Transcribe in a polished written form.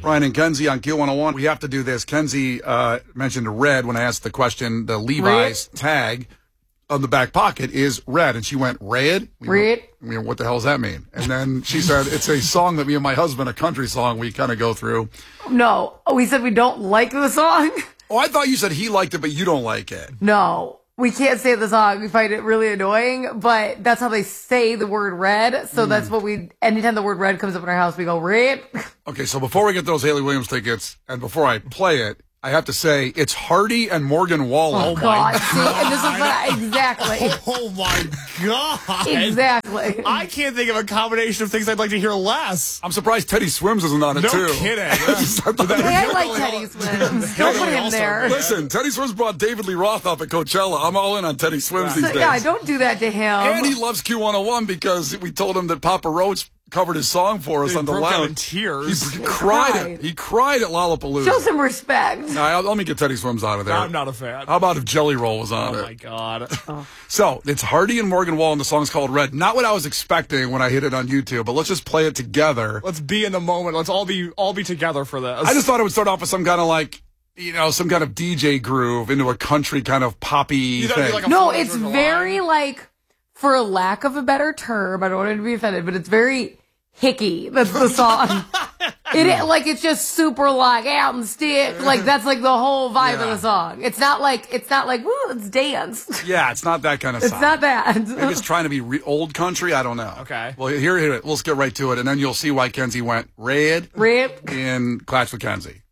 Ryan and Kenzie on Q101. We have to do this. Kenzie mentioned red when I asked the question. The Levi's tag on the back pocket is red. And she went, red? Red? What the hell does that mean? And then she said, it's a song that me and my husband, a country song, we kind of go through. No. Oh, we said we don't like the song? Oh, I thought you said he liked it, but you don't like it. No. We can't say the song. We find it really annoying, but that's how they say the word red. So that's what anytime the word red comes up in our house, we go, red. Okay, so before we get those Haley Williams tickets, and before I play it, I have to say, it's Hardy and Morgan Wallen. Oh, God. See, and this is exactly. Oh, my God. Exactly. I can't think of a combination of things I'd like to hear less. I'm surprised Teddy Swims isn't on it, too. No kidding. I like Teddy Swims. Don't put him there. Listen, Teddy Swims brought David Lee Roth up at Coachella. I'm all in on Teddy Swims these days. Yeah, don't do that to him. And he loves Q101 because we told him that Papa Roach covered his song for us on the lounge. In tears. He cried. He cried at Lollapalooza. Show some respect. No, let me get Teddy Swims out of there. I'm not a fan. How about if Jelly Roll was on it? Oh, my God. So, it's Hardy and Morgan Wallen. The song's called Red. Not what I was expecting when I hit it on YouTube, but let's just play it together. Let's be in the moment. Let's all be together for this. I just thought it would start off with some kind of some kind of DJ groove into a country kind of poppy thing. Like no, it's very for lack of a better term, I don't want to be offended, but it's very hickey. That's the song. It's just super out and stick. That's the whole vibe of the song. It's not like woo, let's dance. Yeah, it's not that kind of song. It's not that. Maybe it's trying to be old country. I don't know. Okay. Well, here, let's get right to it, and then you'll see why Kenzie went red in Clash with Kenzie.